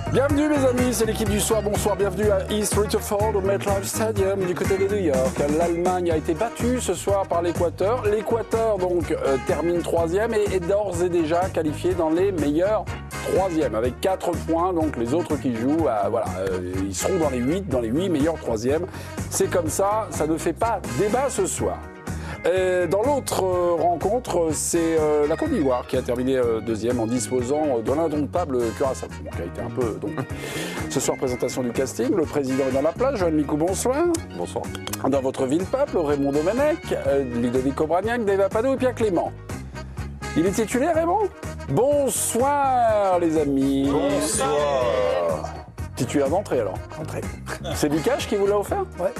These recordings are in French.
Bienvenue mes amis, c'est l'équipe du soir, bonsoir, bienvenue à East Rutherford au MetLife Stadium du côté de New York. L'Allemagne a été battue ce soir par l'Équateur. L'Équateur donc termine troisième et est d'ores et déjà qualifié dans les meilleurs troisièmes avec 4 points. Donc les autres qui jouent, ils seront dans les 8 meilleurs troisièmes. C'est comme ça, ça ne fait pas débat ce soir. Dans l'autre rencontre, c'est la Côte d'Ivoire qui a terminé deuxième en disposant de l'indomptable Curaçao, qui a été un peu... Donc, ce soir, présentation du casting. Le président est dans la place. Joël Micou, bonsoir. Bonsoir. Dans votre ville-peuple, Raymond Domenech, Ludovic Obraniak, Dave Apano et Pierre Clément. Il est titulaire, Raymond ? Bonsoir, les amis. Bonsoir. Titulaire d'entrée, alors. Entrée. C'est Bikash qui vous l'a offert ? Ouais.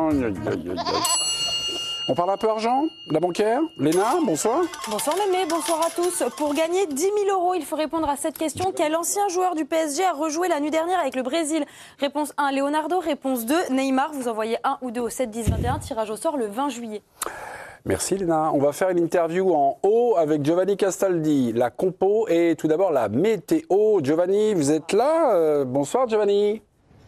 On parle un peu argent, la banquière. Léna, bonsoir. Bonsoir Mémé, bonsoir à tous. Pour gagner 10 000 €, il faut répondre à cette question. Quel ancien joueur du PSG a rejoué la nuit dernière avec le Brésil ? Réponse 1, Leonardo. Réponse 2, Neymar. Vous envoyez 1 ou 2 au 7 10 21. Tirage au sort le 20 juillet. Merci Léna. On va faire une interview en haut avec Giovanni Castaldi, la compo et tout d'abord la météo. Giovanni, vous êtes là ? Bonsoir Giovanni.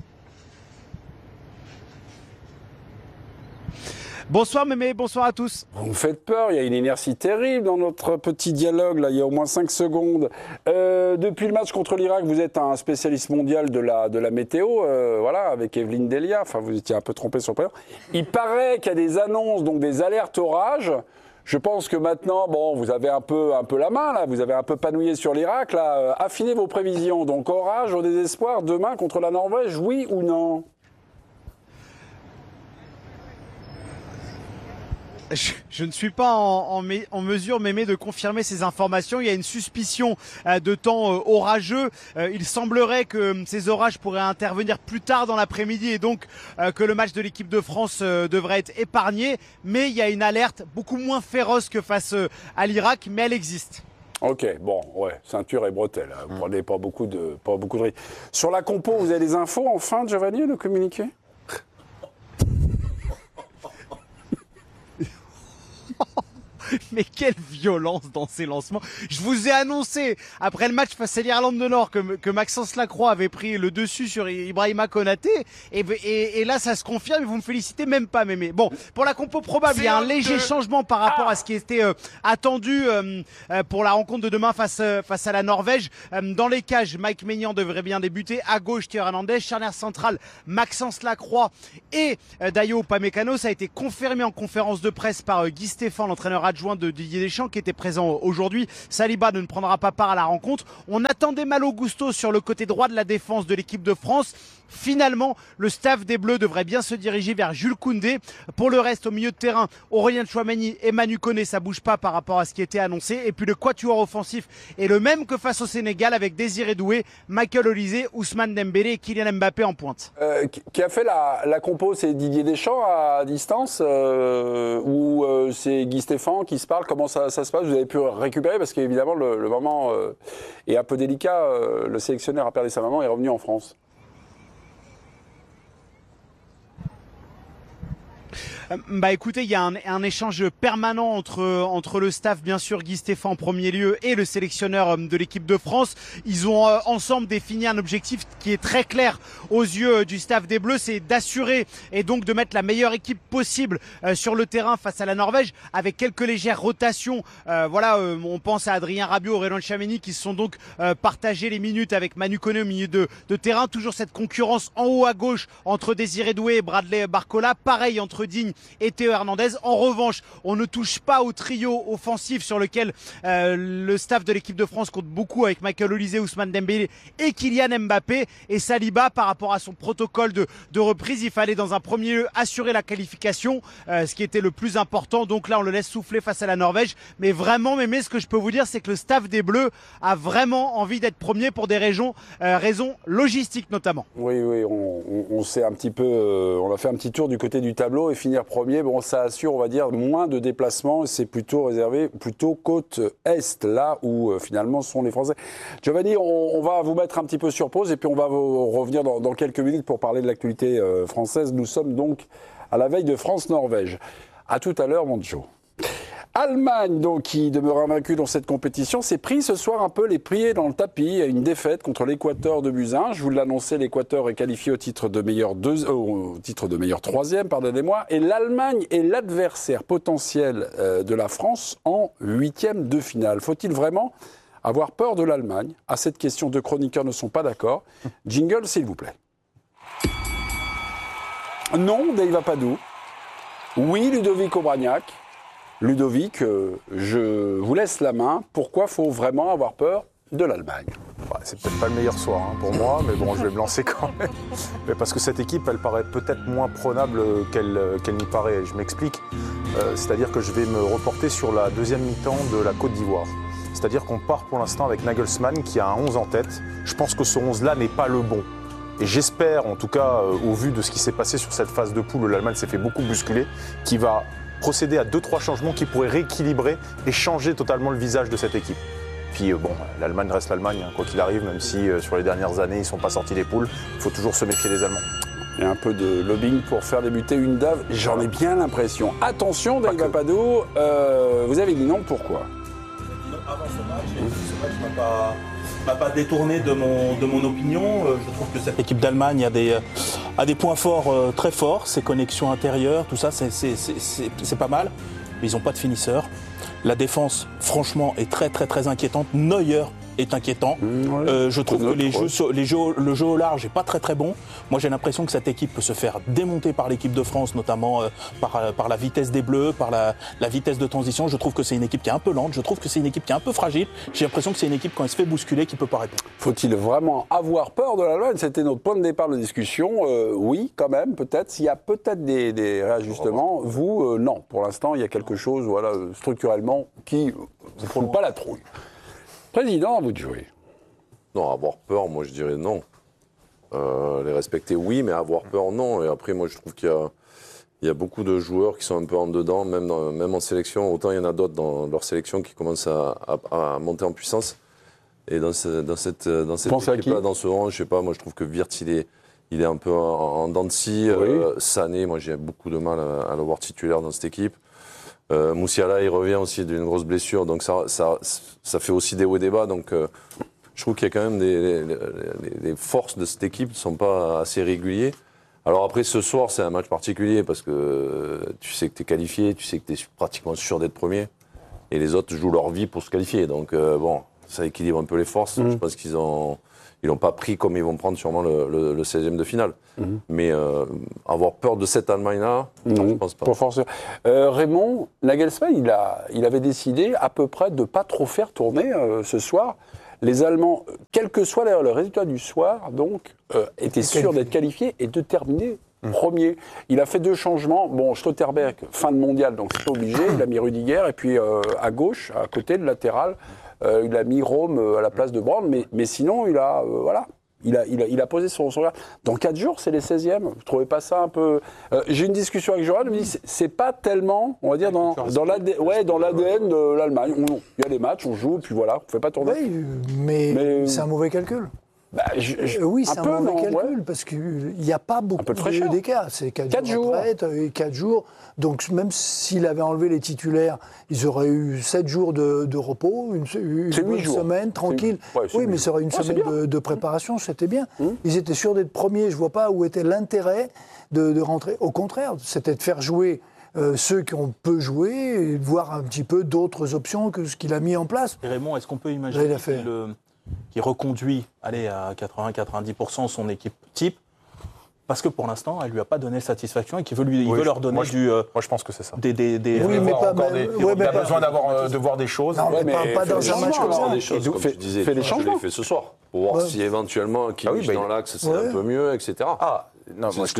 Bonsoir Mémé, bonsoir à tous. Vous me faites peur, il y a une inertie terrible dans notre petit dialogue, là, il y a au moins 5 secondes. Depuis le match contre l'Irak, vous êtes un spécialiste mondial de la météo, avec Evelyne Delia, enfin vous étiez un peu trompé sur le prénom. Il paraît qu'il y a des annonces, donc des alertes orages. Je pense que maintenant, vous avez un peu la main, là, vous avez un peu panouillé sur l'Irak, là. Affinez vos prévisions, donc orage au désespoir, demain contre la Norvège, oui ou non ? Je ne suis pas en mesure, Mémé, de confirmer ces informations. Il y a une suspicion de temps orageux. Il semblerait que ces orages pourraient intervenir plus tard dans l'après-midi et donc que le match de l'équipe de France devrait être épargné. Mais il y a une alerte beaucoup moins féroce que face à l'Irak, mais elle existe. Ok, ceinture et bretelles. Vous prenez pas beaucoup de risques. Sur la compo, vous avez des infos enfin, Giovanni, de communiquer ? Mais quelle violence dans ces lancements. Je vous ai annoncé, après le match face à l'Irlande du Nord, que Maxence Lacroix avait pris le dessus sur Ibrahima Konaté. Et là, ça se confirme et vous me félicitez même pas, Mémé. Bon, pour la compo probable, il y a un léger changement par rapport à ce qui était attendu pour la rencontre de demain face à la Norvège. Dans les cages, Mike Maignan devrait bien débuter. À gauche, Théo Hernandez. Charnière centrale, Maxence Lacroix et Dayo Upamecano. Ça a été confirmé en conférence de presse par Guy Stéphane, l'entraîneur adjoint de Didier Deschamps, qui était présent aujourd'hui. Saliba ne prendra pas part à la rencontre. On attendait Malo Gusto sur le côté droit de la défense de l'équipe de France. Finalement, le staff des Bleus devrait bien se diriger vers Jules Koundé. Pour le reste, au milieu de terrain, Aurélien Tchouameni et Manu Koné, ça bouge pas par rapport à ce qui était annoncé. Et puis le quatuor offensif est le même que face au Sénégal, avec Désiré Doué, Michael Olise, Ousmane Dembélé et Kylian Mbappé en pointe. Qui a fait la compo, c'est Didier Deschamps à distance ou c'est Guy Stéphane qui se parle? Comment ça se passe? Vous avez pu récupérer parce qu'évidemment le moment est un peu délicat. Le sélectionneur a perdu sa maman et est revenu en France. Écoutez, il y a un échange permanent entre le staff, bien sûr, Guy Stéphane en premier lieu, et le sélectionneur de l'équipe de France. Ils ont ensemble défini un objectif qui est très clair aux yeux du staff des Bleus, c'est d'assurer et donc de mettre la meilleure équipe possible sur le terrain face à la Norvège, avec quelques légères rotations. On pense à Adrien Rabiot, Aurélien Tchouameni qui se sont donc partagés les minutes avec Manu Koné au milieu de terrain. Toujours cette concurrence en haut à gauche entre Désiré Doué et Bradley Barcola. Pareil entre Digne et Théo Hernandez. En revanche, on ne touche pas au trio offensif sur lequel le staff de l'équipe de France compte beaucoup, avec Michael Olise, Ousmane Dembélé et Kylian Mbappé. Et Saliba, par rapport à son protocole de reprise, il fallait dans un premier lieu assurer la qualification, ce qui était le plus important. Donc là, on le laisse souffler face à la Norvège. Mais vraiment, Mémé, ce que je peux vous dire, c'est que le staff des Bleus a vraiment envie d'être premier pour des raisons logistiques notamment. Oui, on sait un petit peu, on a fait un petit tour du côté du tableau et finir premier, ça assure, on va dire, moins de déplacements. C'est plutôt réservé, côte Est, là où finalement sont les Français. Giovanni, on va vous mettre un petit peu sur pause et puis on va vous revenir dans quelques minutes pour parler de l'actualité française. Nous sommes donc à la veille de France-Norvège. À tout à l'heure, mon Joe. Allemagne, donc, qui demeure invaincue dans cette compétition, s'est pris ce soir un peu les pieds dans le tapis à une défaite contre l'Équateur de Buzyn. Je vous l'annonçais, l'Équateur est qualifié au titre de meilleur troisième, pardonnez-moi. Et l'Allemagne est l'adversaire potentiel de la France en huitième de finale. Faut-il vraiment avoir peur de l'Allemagne? À cette question, deux chroniqueurs ne sont pas d'accord. Jingle, s'il vous plaît. Non, Dave Apadou. Oui, Ludovic Obraniak. Ludovic, je vous laisse la main. Pourquoi faut vraiment avoir peur de l'Allemagne? C'est peut-être pas le meilleur soir pour moi, mais bon, je vais me lancer quand même. Mais parce que cette équipe, elle paraît peut-être moins prenable qu'elle n'y paraît. Je m'explique. C'est-à-dire que je vais me reporter sur la deuxième mi-temps de la Côte d'Ivoire. C'est-à-dire qu'on part pour l'instant avec Nagelsmann qui a un 11 en tête. Je pense que ce 11-là n'est pas le bon. Et j'espère, en tout cas, au vu de ce qui s'est passé sur cette phase de poule où l'Allemagne s'est fait beaucoup bousculer, qu'il va procéder à 2-3 changements qui pourraient rééquilibrer et changer totalement le visage de cette équipe. Puis l'Allemagne reste l'Allemagne, quoi qu'il arrive, même si sur les dernières années, ils ne sont pas sortis des poules. Il faut toujours se méfier des Allemands. Il y a un peu de lobbying pour faire débuter une dave, j'en ai bien l'impression. Attention, Dave Apadou, vous avez dit non, pourquoi? Avant ce match, m'a pas détourné de mon opinion. Je trouve que cette équipe d'Allemagne a des points forts, très forts, ses connexions intérieures, tout ça, c'est pas mal. Mais ils n'ont pas de finisseur. La défense, franchement, est très très très inquiétante. Neuer est inquiétant. Je trouve que le jeu au large n'est pas très très bon. Moi, j'ai l'impression que cette équipe peut se faire démonter par l'équipe de France, notamment par la vitesse des Bleus, par la vitesse de transition. Je trouve que c'est une équipe qui est un peu lente. Je trouve que c'est une équipe qui est un peu fragile. J'ai l'impression que c'est une équipe, quand elle se fait bousculer, qui ne peut pas répondre. Faut-il vraiment avoir peur de l'Allemagne? C'était notre point de départ de discussion. Oui, quand même, peut-être. S'il y a peut-être des réajustements, vous, non. Pour l'instant, il y a quelque chose, structurellement, qui ne fout pas la trouille. Président, à vous de jouer. Non, avoir peur, moi je dirais non. Les respecter, oui, mais avoir peur, non. Et après, moi je trouve qu'il y a beaucoup de joueurs qui sont un peu en dedans, même en sélection. Autant il y en a d'autres dans leur sélection qui commencent à monter en puissance. Et dans cette équipe-là, dans ce rang, je sais pas, moi je trouve que Wirtz, il est un peu en dents de scie. Oui. Sané, moi j'ai beaucoup de mal à le voir titulaire dans cette équipe. Moussiala, il revient aussi d'une grosse blessure, donc ça fait aussi des hauts et des bas. Donc je trouve qu'il y a quand même les forces de cette équipe ne sont pas assez réguliers. Alors après, ce soir, c'est un match particulier parce que tu sais que tu es qualifié, tu sais que tu es pratiquement sûr d'être premier. Et les autres jouent leur vie pour se qualifier. Donc ça équilibre un peu les forces. Je pense qu'ils n'ont pas pris comme ils vont prendre sûrement le 16e de finale. Mais avoir peur de cette Allemagne-là, non, je pense pas. Pour forcer. Raymond, Nagelsmann, il avait décidé à peu près de ne pas trop faire tourner ce soir. Les Allemands, quel que soit le résultat du soir, donc, étaient sûrs d'être qualifiés et de terminer premier. Il a fait 2 changements. Bon, Stotterberg, fin de mondial, donc c'est pas obligé. Il a mis Rudiger et puis à gauche, à côté, le latéral, il a mis Rome à la place de Brand. Mais sinon, il a posé son regard. Dans 4 jours, c'est les 16e. Vous ne trouvez pas ça un peu... J'ai une discussion avec Joran, il me dit c'est pas tellement, on va dire, dans l'ADN de l'Allemagne. Il y a des matchs, on joue, puis voilà, on ne fait pas tourner. Oui, mais c'est un mauvais calcul. Oui, c'est un mauvais calcul, parce qu'il n'y a pas beaucoup d'écart. C'est 4 jours de retraite et 4 jours. Donc même s'il avait enlevé les titulaires, ils auraient eu 7 jours de repos, une semaine, tranquille. Oui, mais ça aurait une semaine de préparation, c'était bien. Ils étaient sûrs d'être premiers, je ne vois pas où était l'intérêt de rentrer. Au contraire, c'était de faire jouer ceux qu'on peut jouer et de voir un petit peu d'autres options que ce qu'il a mis en place. Et Raymond, est-ce qu'on peut imaginer qu'il reconduit à 80-90% son équipe type, parce que pour l'instant, elle ne lui a pas donné satisfaction et qu'il veut leur donner moi, je pense que c'est ça. Oui, mais pas il a besoin de voir des choses. Non, mais pas dans un match comme ça. Des choses, comme tu disais, je l'ai fait ce soir, pour voir si éventuellement, qui dans l'axe, c'est un peu mieux, etc. Non, moi je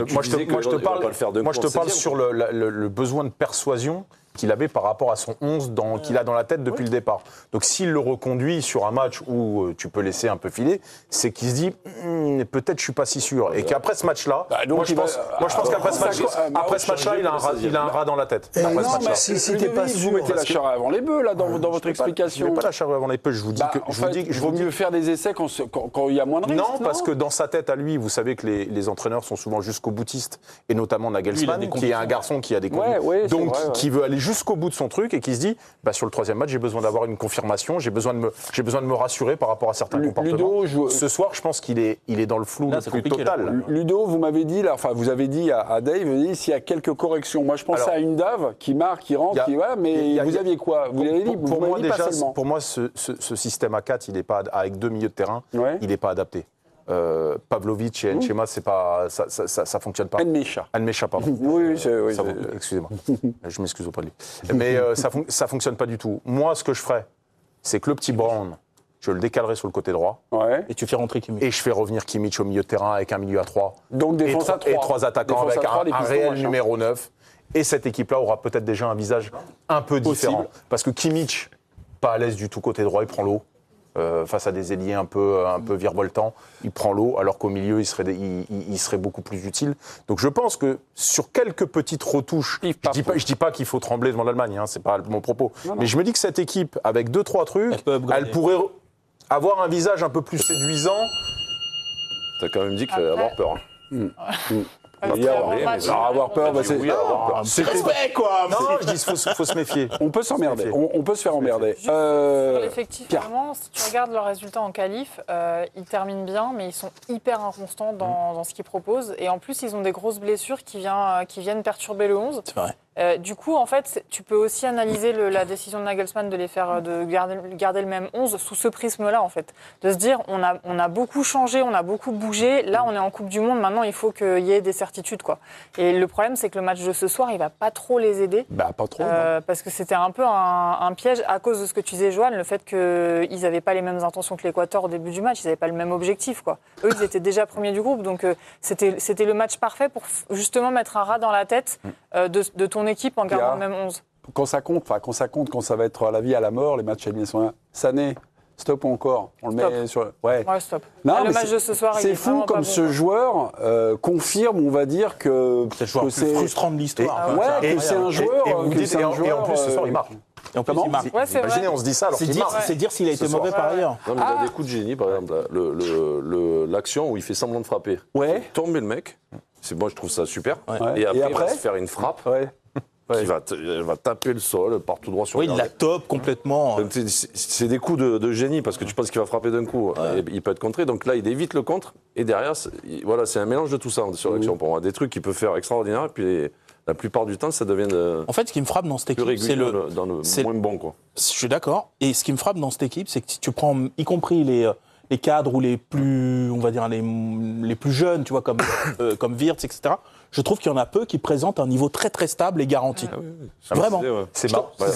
te parle sur le besoin de persuasion qu'il avait par rapport à son 11 qu'il a dans la tête depuis le départ. Donc s'il le reconduit sur un match où tu peux laisser un peu filer, c'est qu'il se dit peut-être je suis pas si sûr. Et qu'après ce match-là, moi je pense qu'après ce match-là, il a un rat dans la tête. Non, mais si t'es pas sûr, vous mettez la charrue avant les bœufs là dans votre explication. Je mets pas la charrue avant les bœufs. Je vous dis que il vaut mieux faire des essais quand il y a moins de risques. Non, parce que dans sa tête à lui, vous savez que les entraîneurs sont souvent jusqu'au boutistes, et notamment Nagelsmann, qui est un garçon qui a des convictions, donc qui veut aller jusqu'au bout de son truc et qui se dit, sur le 3e match, j'ai besoin d'avoir une confirmation, j'ai besoin de me rassurer par rapport à certains comportements. Ce soir, je pense qu'il est dans le flou le plus total. Ludo, vous m'avez dit, vous avez dit à Dave, s'il y a quelques corrections. Moi, je pensais à une Dave qui marque, qui rentre, mais vous aviez quoi? Vous l'avez dit, pour moi, ce système à 4, il n'est pas avec 2 milieux de terrain, il n'est pas adapté. Pavlovic et Enchema, ça fonctionne pas. Enmecha, pardon. Oui, excusez-moi. Je m'excuse auprès de lui. Mais ça fonctionne pas du tout. Moi, ce que je ferais, c'est que le petit Brown, je le décalerai sur le côté droit. Et tu fais rentrer Kimmich. Et je fais revenir Kimmich au milieu de terrain avec un milieu à 3. Donc défense à 3. Et 3 attaquants avec un réel numéro 9. Et cette équipe-là aura peut-être déjà un visage un peu différent. Parce que Kimmich, pas à l'aise du tout côté droit, il prend l'eau. Face à des ailiers un peu virevoltants, il prend l'eau, alors qu'au milieu, il serait beaucoup plus utile. Donc je pense que sur quelques petites retouches, je dis pas qu'il faut trembler devant l'Allemagne, hein, c'est pas mon propos, mais je me dis que cette équipe, avec 2-3 trucs, elle pourrait avoir un visage un peu plus séduisant. T'as quand même dit qu'il fallait avoir peur. Avoir peur, c'est respect, quoi. Non, je dis faut se méfier. On peut s'emmerder. On peut se faire emmerder. Effectivement, si tu regardes leurs résultats en qualif, ils terminent bien, mais ils sont hyper inconstants dans ce qu'ils proposent. Et en plus, ils ont des grosses blessures qui viennent perturber le 11. C'est vrai. Du coup, en fait, tu peux aussi analyser la décision de Nagelsmann de garder le même 11 sous ce prisme-là, en fait. De se dire, on a beaucoup changé, on a beaucoup bougé. Là, on est en Coupe du Monde. Maintenant, il faut qu'il y ait des certitudes, quoi. Et le problème, c'est que le match de ce soir, il va pas trop les aider. Pas trop. Parce que c'était un peu un piège à cause de ce que tu disais, Johan, le fait qu'ils n'avaient pas les mêmes intentions que l'Équateur au début du match. Ils n'avaient pas le même objectif, quoi. Eux, ils étaient déjà premiers du groupe. Donc, c'était le match parfait pour justement mettre un rat dans la tête de ton équipe en gardant le même 11. Quand ça compte, quand ça va être à la vie, à la mort, les matchs éliminatoires sont là. Sané, stop ou encore. On le met sur. Ouais, stop. Non, le match de ce soir, c'est fou comme ce joueur confirme, on va dire que c'est le joueur le plus frustrant de l'histoire. Que c'est un joueur. Et en plus, ce soir, il marque. Et en plus, il marque. Imaginez, on se dit ça alors qu'il marque. C'est dire s'il a été mauvais par ailleurs. Non, mais il a des coups de génie, par exemple. L'action où il fait semblant de frapper. Ouais. Tomber le mec. Moi, je trouve ça super. Et après, il va se faire une frappe. Qui va taper le sol, part tout droit sur le il la top complètement. C'est des coups de génie, parce que tu penses qu'il va frapper d'un coup. Et il peut être contré. Donc là, il évite le contre. Et derrière, c'est un mélange de tout ça sur l'action. Pour moi, des trucs qu'il peut faire extraordinaires. Et puis la plupart du temps, ça devient En fait, ce qui me frappe dans cette équipe, c'est dans le moins bon, quoi. Je suis d'accord. Et ce qui me frappe dans cette équipe, c'est que si tu prends, y compris les cadres ou les plus, on va dire, les plus jeunes, tu vois, comme Wirtz, etc., je trouve qu'il y en a peu qui présentent un niveau très très stable et garanti. Vraiment. C'est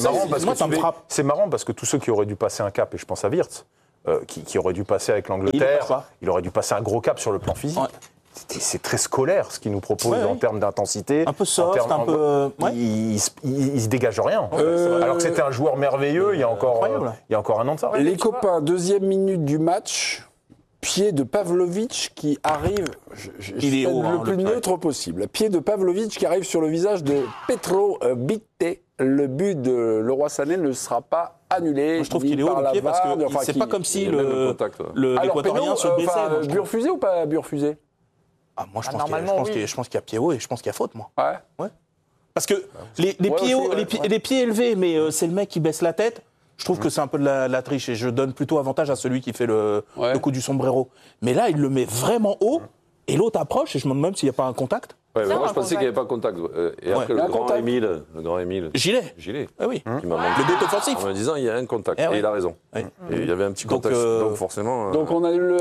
marrant parce que tous ceux qui auraient dû passer un cap, et je pense à Wirtz, qui aurait dû passer avec l'Angleterre, il aurait dû passer un gros cap sur le plan physique. Ouais. C'est très scolaire ce qu'il nous propose en termes d'intensité. Un peu soft, un peu. Il se dégage rien. Alors que c'était un joueur merveilleux il y a encore un an de ça. Les copains, deuxième minute du match. Pied de Pavlovic qui arrive, il est haut, le plus neutre possible. Pied de Pavlovic qui arrive sur le visage de Petro Bitte. Le but de Leroy Sané ne sera pas annulé. Moi, je trouve qu'il est haut le pied parce que c'est pas comme si l'Équatorien se baissait. But refusé ou pas but refusé? Moi, je pense qu'il y a pied haut et je pense qu'il y a faute, moi. Ouais. Parce que les pieds élevés, mais c'est le mec qui baisse la tête. Je trouve que c'est un peu de la triche et je donne plutôt avantage à celui qui fait le coup du sombrero. Mais là, il le met vraiment haut et l'autre approche et je me demande même s'il n'y a pas un contact. Ouais, moi, je pensais qu'il n'y avait pas de contact. Et après, le grand Émile. Gilet. Ah oui. Qui m'a manqué. Le but offensif. En me disant, il y a un contact. Et il a raison. Et il y avait un petit contact. Donc forcément. Donc on annule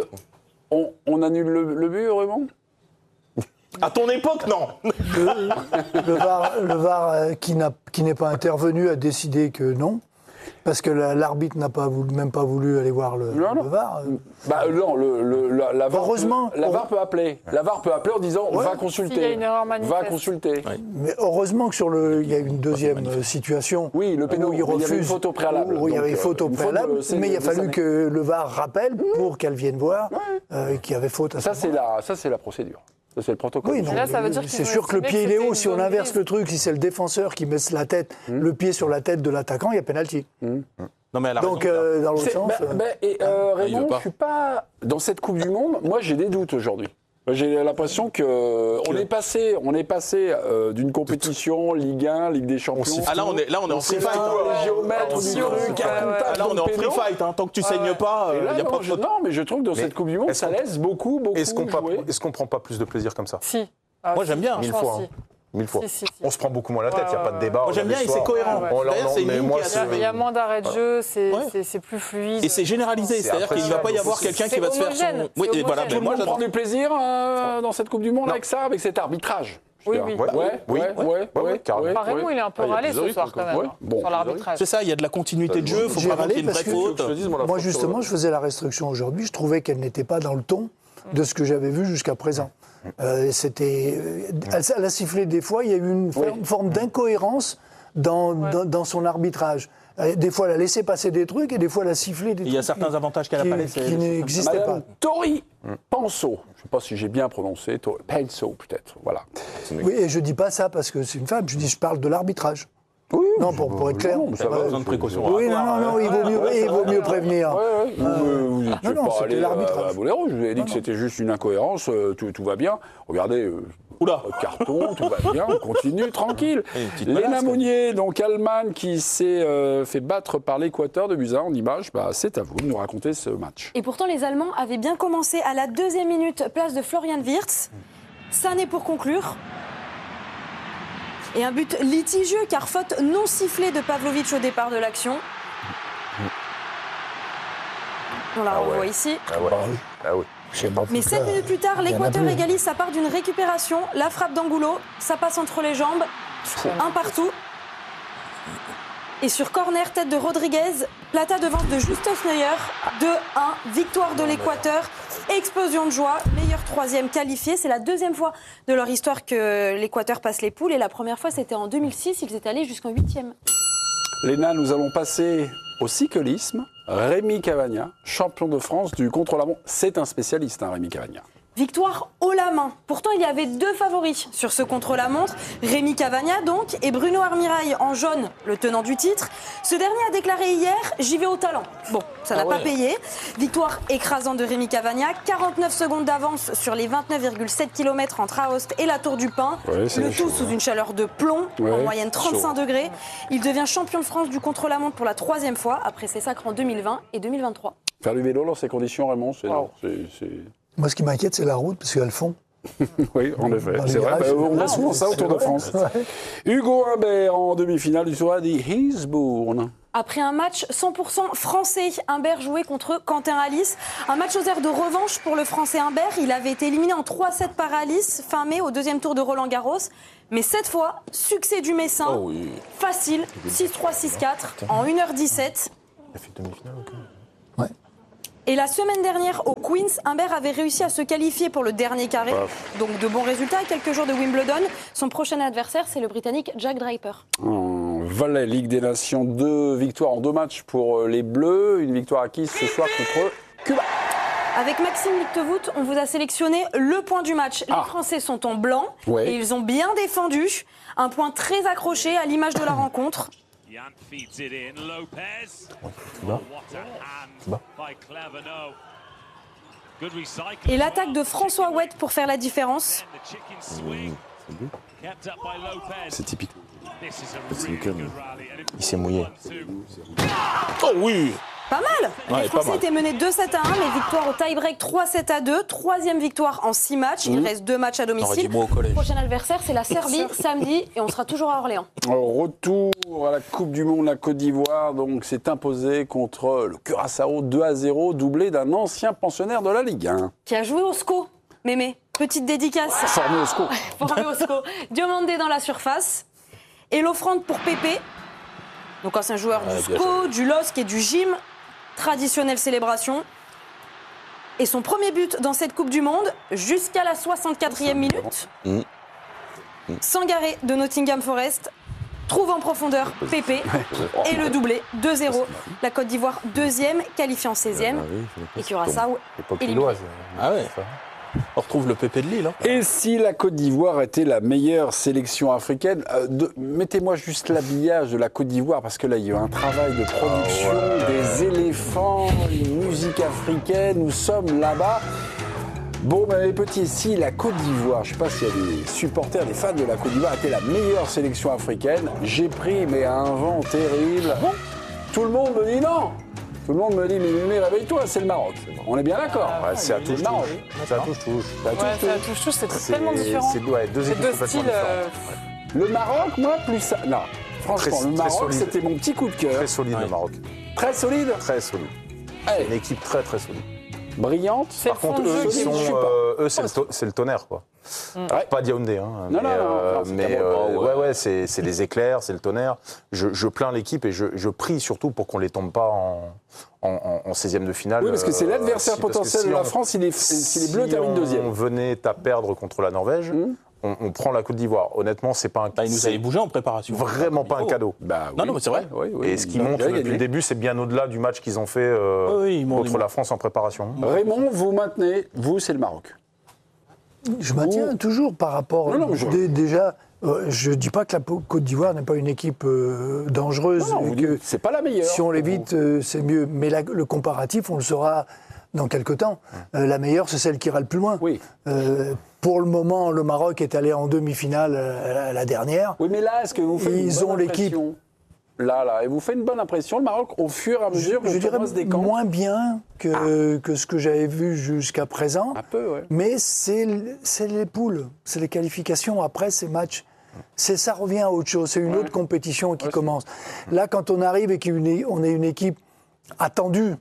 on annule le but, vraiment? À ton époque, non. Le VAR qui n'est pas intervenu a décidé que non. Parce que l'arbitre n'a même pas voulu aller voir le VAR. Non, la VAR, heureusement, la VAR peut appeler. La VAR peut appeler en disant va consulter. S'il y a une erreur manifeste. Va consulter. Ouais. Mais heureusement que il y a une deuxième situation. Oui, le péno, où il refuse. Il y avait une faute au préalable. Où il y avait une faute au préalable, mais il a fallu que le VAR rappelle pour qu'elle vienne voir qu'il y avait faute à ce moment. Ça, c'est la procédure. Ça, c'est le protocole. Oui, non, là, ça veut dire c'est sûr que le pied il est haut. Si on inverse le truc, si c'est le défenseur qui met le pied sur la tête de l'attaquant, il y a pénalty. Non, mais donc, dans l'autre sens. Raymond, je suis pas. Dans cette Coupe du Monde, moi, j'ai des doutes aujourd'hui. J'ai l'impression qu'on est passé d'une compétition Ligue 1, Ligue des Champions. Là, on est en free fight. Géomètre du truc. Là, on est en free fight. Tant que tu saignes pas, il n'y a pas de. Non, mais je trouve que dans cette Coupe du Monde, ça laisse beaucoup Est-ce qu'on prend pas plus de plaisir comme ça? Si. Moi, j'aime bien. 1000 fois. 1000 fois. Si. On se prend beaucoup moins la tête, il n'y a pas de débat. Moi, j'aime bien et c'est cohérent. Il y a moins d'arrêts de jeu, c'est plus fluide. Et c'est généralisé, c'est-à-dire qu'il ne va pas y avoir quelqu'un qui va se faire son. Oui, voilà. Tout le monde prend du plaisir dans cette Coupe du Monde avec cet arbitrage. Oui. Raymond, il est un peu râlé ce soir quand même, sur l'arbitrage. C'est ça, il y a de la continuité de jeu, il faut pas inventer une vraie faute. Moi, justement, je faisais la restriction aujourd'hui, je trouvais qu'elle n'était pas dans le ton de ce que j'avais vu jusqu'à présent. Elle a sifflé des fois, il y a eu une forme d'incohérence dans son arbitrage. Des fois, elle a laissé passer des trucs et des fois, elle a sifflé des trucs. Il y a certains avantages qu'elle n'a pas laissés. Qui n'existaient pas. Tori Penso, je ne sais pas si j'ai bien prononcé, Penso peut-être, voilà. Oui, et je ne dis pas ça parce que c'est une femme, je parle de l'arbitrage. Oui, non, pour être clair. Ça va besoin de précaution. Oui, non, il vaut mieux prévenir. Non, c'était l'arbitrage. Je vous ai dit que c'était juste une incohérence, tout va bien. Regardez, carton, tout va bien, on continue, tranquille. Léna Monnier, donc Allemagne, qui s'est fait battre par l'Équateur de Busan en image, c'est à vous de nous raconter ce match. Et pourtant, les Allemands avaient bien commencé à la 2e minute, place de Florian Wirtz. Sané pour conclure. Et un but litigieux car faute non sifflée de Pavlovic au départ de l'action. On la revoit ici. Mais 7 minutes plus tard, l'Équateur égalise, ça part d'une récupération. La frappe d'Angulo, ça passe entre les jambes. Un partout. Et sur corner, tête de Rodriguez, Plata devance de Justus Neuer. 2-1, victoire de l'Équateur. Explosion de joie, meilleur 3e qualifié. C'est la 2e fois de leur histoire que l'Équateur passe les poules. Et la première fois, c'était en 2006. Ils étaient allés jusqu'en 8e. Léna, nous allons passer au cyclisme. Rémi Cavagna, champion de France du contre-la-montre. C'est un spécialiste, Rémi Cavagna. Victoire haut la main. Pourtant, il y avait 2 favoris sur ce contre-la-montre. Rémi Cavagna, donc, et Bruno Armirail en jaune, le tenant du titre. Ce dernier a déclaré hier « J'y vais au talent ». Bon, ça n'a pas payé. Victoire écrasante de Rémi Cavagna. 49 secondes d'avance sur les 29,7 km entre Aoste et la Tour du Pin. Le tout sous une chaleur de plomb, en moyenne 35 degrés. Il devient champion de France du contre-la-montre pour la 3e fois, après ses sacres en 2020 et 2023. Faire du vélo dans ces conditions, Raymond, c'est... Moi, ce qui m'inquiète, c'est la route, parce qu'elles font. Oui, en effet. C'est vrai, on voit souvent ça au Tour de France. Hugo Humbert en demi-finale du Tour de Heesbourn. Après un match 100% français, Humbert jouait contre Quentin Alice. Un match aux airs de revanche pour le français Humbert. Il avait été éliminé en 3-7 par Alice, fin mai, au 2e tour de Roland-Garros. Mais cette fois, succès du Messin. Facile, 6-3, 6-4, en 1h17. Il a fait demi-finale, Ouais. Et la semaine dernière, au Queens, Humbert avait réussi à se qualifier pour le dernier carré. Donc de bons résultats. À quelques jours de Wimbledon, son prochain adversaire, c'est le Britannique Jack Draper. Volley, Ligue des Nations, 2 victoires en 2 matchs pour les Bleus. Une victoire acquise ce soir contre Cuba. Avec Maxime Lictevoet, on vous a sélectionné le point du match. Les Français sont en blanc et ils ont bien défendu. Un point très accroché à l'image de la rencontre. Et l'attaque de François Ouet pour faire la différence. C'est typique. Il s'est mouillé. Oh oui! Pas mal. Les Français étaient menés 2-7-1, mais victoire au tie-break 3-7-2. 3e victoire en 6 matchs. Il reste 2 matchs à domicile. Le prochain adversaire, c'est la Serbie, samedi, et on sera toujours à Orléans. Retour à la Coupe du Monde, la Côte d'Ivoire s'est imposée contre le Curaçao 2-0, doublé d'un ancien pensionnaire de la Ligue 1. Qui a joué au SCO, Mémé. Petite dédicace. Formé au SCO. Formé au SCO. Diomandé dans la surface. Et l'offrande pour Pépé. Donc ancien joueur du SCO, du LOSC et du GIM. Traditionnelle célébration. Et son premier but dans cette Coupe du Monde, jusqu'à la 64e minute. Sangaré de Nottingham Forest trouve en profondeur Pépé et le doublé 2-0. La Côte d'Ivoire deuxième, qualifiée en 16e. Et Curaçao éliminé. Ah ouais. On retrouve le Pépé de Lille. Et si la Côte d'Ivoire était la meilleure sélection africaine, mettez-moi juste l'habillage de la Côte d'Ivoire, parce que là, il y a un travail de production, des éléphants, une musique africaine, nous sommes là-bas. Bon, les petits, si la Côte d'Ivoire, je ne sais pas s'il y a des supporters, des fans de la Côte d'Ivoire, était la meilleure sélection africaine, j'ai pris, mais un vent terrible. Tout le monde me dit non. Tout le monde me dit, mais réveille-toi, c'est le Maroc. On est bien d'accord. C'est à touche-touche. C'est à touche-touche. C'est à touche-touche, c'est tellement différent. C'est deux équipes complètement différentes. Le Maroc, moi, plus ça. Non, franchement, le Maroc, c'était mon petit coup de cœur. Très solide, le Maroc. Très solide. Très solide. C'est une équipe très, très solide. Brillante. Par contre, eux, c'est le tonnerre, quoi. Pas Yaoundé, hein. Mais c'est les éclairs, c'est le tonnerre. Je plains l'équipe et je prie surtout pour qu'on les tombe pas en 16e de finale. Oui, parce que c'est l'adversaire potentiel de la France. Si les Bleus terminent deuxième. Si on venait à perdre contre la Norvège, on prend la Côte d'Ivoire. Honnêtement, c'est pas un. Il nous avait bougé en préparation. Vraiment pas un cadeau. Non, mais c'est vrai. Et ce qui montre depuis le début, c'est bien au-delà du match qu'ils ont fait contre la France en préparation. Raymond, vous maintenez, vous, c'est le Maroc. Je maintiens toujours par rapport. Déjà, je ne dis pas que la Côte d'Ivoire n'est pas une équipe dangereuse. C'est pas la meilleure. Si on l'évite, c'est mieux. Mais le comparatif, on le saura dans quelques temps. La meilleure, c'est celle qui ira le plus loin. Oui. Pour le moment, le Maroc est allé en demi-finale la dernière. Oui, mais là, est-ce que vous faites une bonne impression ? Là, et vous faites une bonne impression, le Maroc, au fur et à mesure que je dirais moins bien que ce que j'avais vu jusqu'à présent. Un peu, ouais. Mais c'est les poules, c'est les qualifications après ces matchs. Ça revient à autre chose, c'est une autre compétition qui commence. Là, quand on arrive et qu'on est une équipe attendue,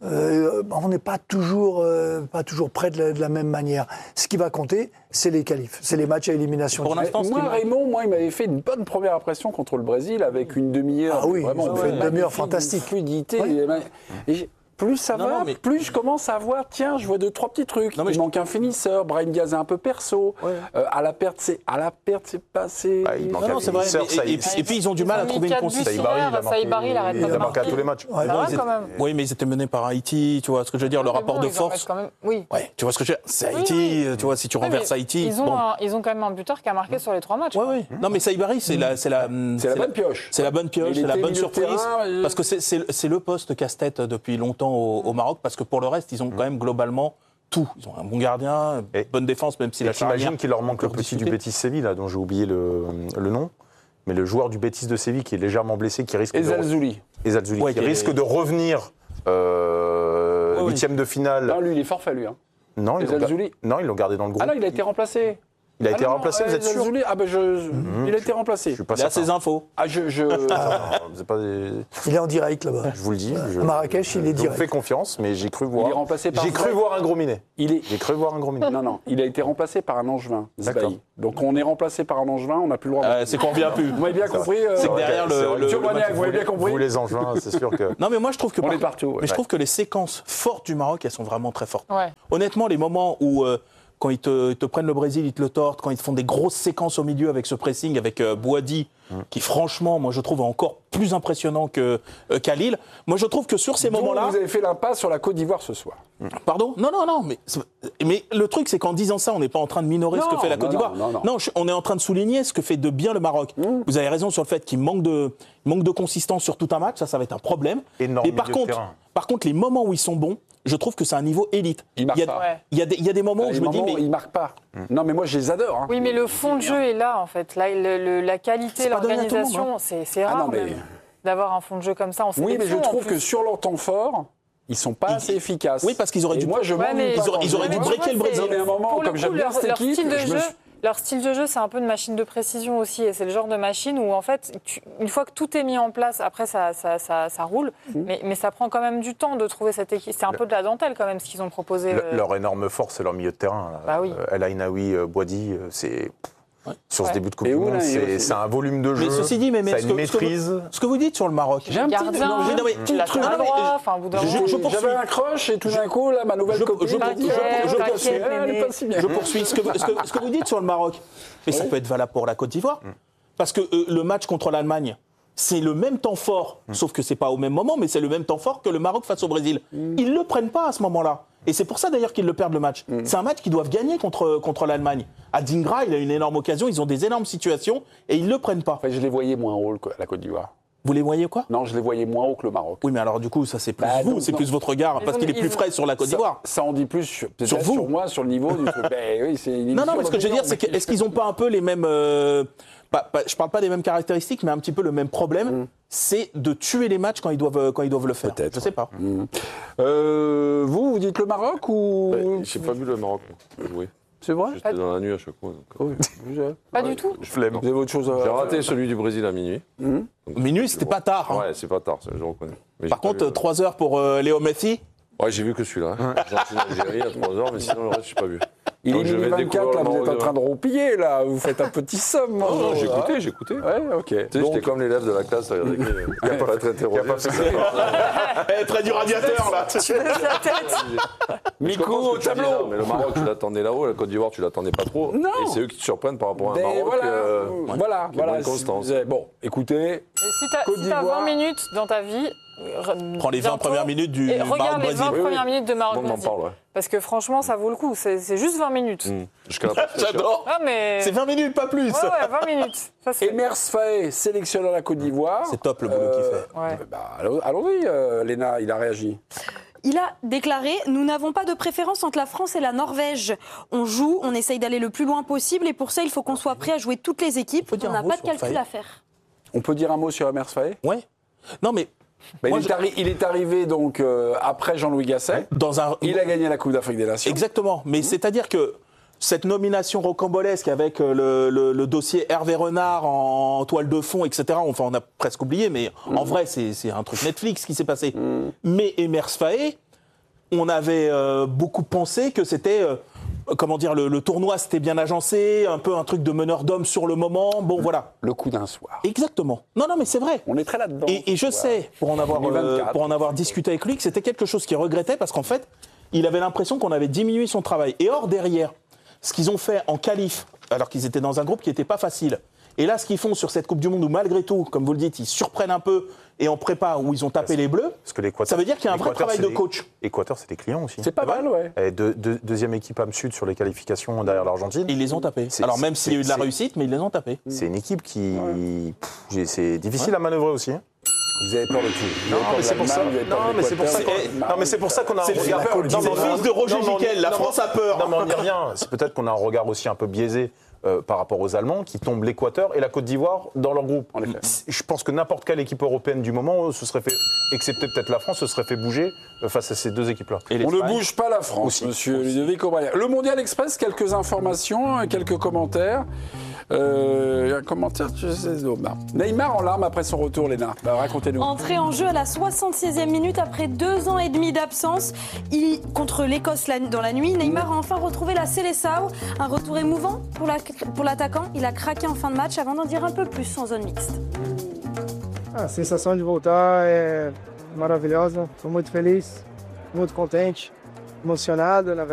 on n'est pas toujours prêt de la même manière. Ce qui va compter, c'est les qualifs, c'est les matchs à élimination. Raymond, il m'avait fait une bonne première impression contre le Brésil avec une demi-heure. Ah oui, vraiment, fait une demi-heure fantastique. Fluidité. Et plus ça va, plus je commence à voir, tiens, je vois 2-3 petits trucs. Il manque un finisseur, Brahim Diaz est un peu perso. À la perte, c'est passé. Il manque un finisseur. Et puis ils ont du mal à trouver une consistance. Saïbari, il arrête pas de marquer. Il a marqué à tous les matchs. Oui, mais ils étaient menés par Haïti, tu vois ce que je veux dire, le rapport de force. Oui. Ouais, tu vois ce que je veux dire, c'est Haïti, tu vois, si tu renverses Haïti. Ils ont quand même un buteur qui a marqué sur les 3 matchs. Oui. Non, mais Saïbari, c'est la bonne pioche. C'est la bonne pioche, c'est la bonne surprise. Parce que c'est le poste casse-tête depuis longtemps au Maroc, parce que pour le reste, ils ont quand même globalement tout. Ils ont un bon gardien, une bonne défense, même si la charnière... T'imagines qu'il leur manque le petit du Betis Séville, là, dont j'ai oublié le nom, mais le joueur du Betis de Séville qui est légèrement blessé, qui risque Ezalzouli, qui risque de revenir 8e de finale. Non, lui, il est forfait, lui. Non, ils l'ont gardé dans le groupe. Ah non, il a été remplacé. Il a été remplacé, vous êtes sûr ? Il a été remplacé. Je suis pas Il a ses infos. Il est en direct là-bas. Je vous le dis. À Marrakech, il est direct. Je vous fais confiance, mais j'ai cru voir. Il est remplacé par. J'ai cru voir un gros minet. J'ai cru voir un gros minet. Non, il a été remplacé par un Angevin. D'accord. Donc on est remplacé par un Angevin, on n'a plus le droit. C'est qu'on revient plus. Vous m'avez bien compris. C'est que derrière vous avez bien compris. Vous les Angevins, c'est sûr que. Non, mais moi je trouve que. On est partout. Mais je trouve que les séquences fortes du Maroc, elles sont vraiment très fortes. Honnêtement, les moments où quand ils te prennent le Brésil, ils te le tortent, quand ils te font des grosses séquences au milieu avec ce pressing, avec Boadi, qui franchement, moi je trouve encore plus impressionnant qu'à Lille. Moi je trouve que sur ces moments-là... Vous avez fait l'impasse sur la Côte d'Ivoire ce soir. Pardon ? Non, mais le truc c'est qu'en disant ça, on n'est pas en train de minorer ce que fait la Côte d'Ivoire. Non, on est en train de souligner ce que fait de bien le Maroc. Vous avez raison sur le fait qu'il manque de consistance sur tout un match, ça va être un problème. Énorme. Et par contre, les moments où ils sont bons, je trouve que c'est un niveau élite. Il y a des moments où je me dis... Ils marquent pas. Non, mais moi je les adore. Oui, mais le fond de jeu est là en fait. Là, la qualité, l'organisation, c'est rare d'avoir un fond de jeu comme ça en sélection. Oui, mais je trouve que sur leur temps fort, ils sont pas assez efficaces. Oui, parce qu'ils auraient dû... Ils auraient dû breaker le Brésil. Mais à un moment, comme j'aime bien cette équipe, leur style de jeu, c'est un peu une machine de précision aussi. Et c'est le genre de machine où, en fait, une fois que tout est mis en place, après, ça roule. Mais ça prend quand même du temps de trouver cette équipe. C'est un peu de la dentelle, quand même, ce qu'ils ont proposé. Leur énorme force, c'est leur milieu de terrain. Bah oui. El Ainaoui, Boadi, c'est... sur ce début de Coupe du Monde. C'est un volume de jeu, mais ceci dit, ça a une maîtrise. Ce que vous dites sur le Maroc. J'ai un petit droit, enfin, vous j'avais un crush et tout d'un coup, là, ma nouvelle copine, je poursuis. Ce que vous dites sur le Maroc, mais ça peut être valable pour la Côte d'Ivoire, parce que le match contre l'Allemagne, c'est le même temps fort, sauf que c'est pas au même moment, mais c'est le même temps fort que le Maroc face au Brésil. Ils le prennent pas à ce moment-là. Et c'est pour ça d'ailleurs qu'ils le perdent le match. C'est un match qu'ils doivent gagner contre l'Allemagne. Adingra, il a une énorme occasion, ils ont des énormes situations et ils le prennent pas. Enfin, je les voyais moins haut que la Côte d'Ivoire. Vous les voyez quoi? Non, je les voyais moins haut que le Maroc. Oui, mais alors du coup, ça c'est plus vous, c'est plus votre regard, parce qu'il est plus frais sur la Côte d'Ivoire. Ça en dit plus sur vous, sur moi, sur le niveau du truc. Oui, non, mais ce que je veux dire, c'est est-ce qu'ils n'ont pas un peu les mêmes... je parle pas des mêmes caractéristiques, mais un petit peu le même problème, c'est de tuer les matchs quand ils doivent le faire. Peut-être. Je sais pas. Vous dites le Maroc ou... J'ai pas vu le Maroc jouer. C'est vrai? J'étais dans la nuit à chaque fois. Pas du tout. Je flemme. Vous avez autre chose à... J'ai raté celui du Brésil à minuit. Minuit, c'était pas tard. Ouais, c'est pas tard, je reconnais. Mais par contre, 3 heures pour Léo Messi. Ouais, j'ai vu que celui-là. Argentine-Algérie à 3 heures, mais sinon le reste, je n'ai pas vu. Il est minuit 24, là, vous êtes en train de roupiller, là. Vous faites un petit somme. Non, j'ai écouté. Ouais, ok. Tu sais, j'étais comme l'élève de la classe, regardez, il n'y a pas être interrogé. Près du radiateur, là. Tu laisses la tête. Miko au tableau. Mais le Maroc, tu l'attendais là-haut, la Côte d'Ivoire, tu l'attendais pas trop. Non. Et c'est eux qui te surprennent par rapport à un Maroc. Voilà. Constance. Bon, écoutez. Si tu as 20 minutes dans ta vie, prends les 20 premières minutes du Maroc-Brésil. Regarde les 20 premières minutes de Maroc-Brésil. Parce que franchement, ça vaut le coup. C'est juste 20 minutes. J'adore. C'est 20 minutes, pas plus. Ouais, 20 minutes. Emers Faé, sélectionneur de la Côte d'Ivoire. C'est top le boulot qu'il fait. Ouais. Allons-y, Léna, il a réagi. Il a déclaré « Nous n'avons pas de préférence entre la France et la Norvège. On joue, on essaye d'aller le plus loin possible et pour ça, il faut qu'on soit prêt à jouer toutes les équipes. On n'a pas de calcul à faire. » On peut dire un mot sur Emers Faé? Ouais. Non, mais... il est arrivé donc après Jean-Louis Gasset. Il a gagné la Coupe d'Afrique des Nations. Exactement. Mais c'est-à-dire que cette nomination rocambolesque avec le dossier Hervé Renard en toile de fond, etc., enfin, on a presque oublié, mais en vrai, c'est un truc Netflix qui s'est passé. Mais Emers Faé, on avait beaucoup pensé que c'était... comment dire, le tournoi c'était bien agencé, un peu un truc de meneur d'hommes sur le moment, bon voilà. Le coup d'un soir. Exactement. Non, mais c'est vrai. On est très là-dedans. Et je sais, pour en avoir discuté avec lui, que c'était quelque chose qu'il regrettait parce qu'en fait, il avait l'impression qu'on avait diminué son travail. Et or, derrière, ce qu'ils ont fait en qualif, alors qu'ils étaient dans un groupe qui n'était pas facile, et là, ce qu'ils font sur cette Coupe du Monde où malgré tout, comme vous le dites, ils surprennent un peu et en prépa où ils ont tapé les Bleus, ça veut dire qu'il y a un vrai travail de coach. L'Équateur, c'est des clients aussi. C'est pas mal, ouais. Et deuxième équipe âme sud sur les qualifications derrière l'Argentine. Ils les ont tapés. Alors même s'il y a eu de la réussite, mais ils les ont tapés. C'est une équipe qui... c'est difficile à manœuvrer aussi. Vous avez peur de tout. Non, mais c'est pour ça qu'on a un regard... C'est le fils de Roger Giquel, la France a peur. Non, mais on n'y revient. C'est peut-être qu'on a un regard aussi un peu biaisé par rapport aux Allemands qui tombent l'Équateur et la Côte d'Ivoire dans leur groupe. En effet. Je pense que n'importe quelle équipe européenne du moment se serait fait, excepté peut-être la France, se serait fait bouger face à ces deux équipes-là. On ne bouge pas la France, aussi. Monsieur Ludovic O'Brien. Le Mondial Express, quelques informations, quelques commentaires. Un commentaire, tu sais, Neymar en larmes après son retour, Léna. Racontez-nous. Entré en jeu à la 66e minute après 2 ans et demi d'absence. Contre l'Écosse dans la nuit, Neymar a enfin retrouvé la Seleção. Un retour émouvant pour l'attaquant. Il a craqué en fin de match avant d'en dire un peu plus en zone mixte. A sensação de voltar é maravilhosa. Estou muito feliz, muito contente, emocionado.